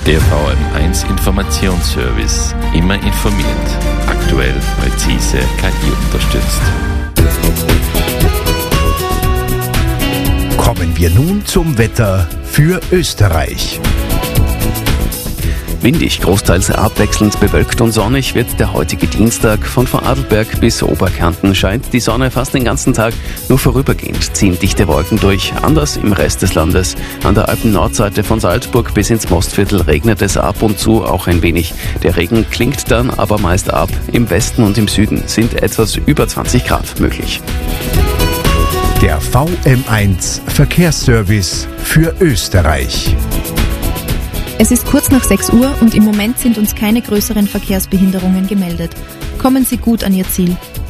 Der VM1 Informationsservice. Immer informiert. Aktuell, präzise, KI unterstützt. Kommen wir nun zum Wetter für Österreich. Windig, großteils abwechselnd bewölkt und sonnig wird der heutige Dienstag. Von Vorarlberg bis Oberkärnten scheint die Sonne fast den ganzen Tag, nur vorübergehend ziehen dichte Wolken durch. Anders im Rest des Landes. An der Alpen-Nordseite von Salzburg bis ins Mostviertel regnet es ab und zu auch ein wenig. Der Regen klingt dann aber meist ab. Im Westen und im Süden sind etwas über 20 Grad möglich. Der VM1 Verkehrsservice für Österreich. Es ist kurz nach 6 Uhr und im Moment sind uns keine größeren Verkehrsbehinderungen gemeldet. Kommen Sie gut an Ihr Ziel.